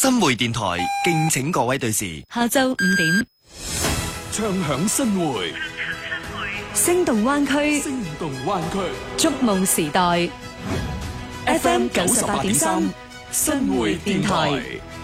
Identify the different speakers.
Speaker 1: 新會電台敬請各位對視。
Speaker 2: 下晝5點，
Speaker 3: 唱響新會，
Speaker 2: 聲動灣區，
Speaker 3: 聲動灣區，
Speaker 2: 觸夢時代。FM 98.3，新會電台。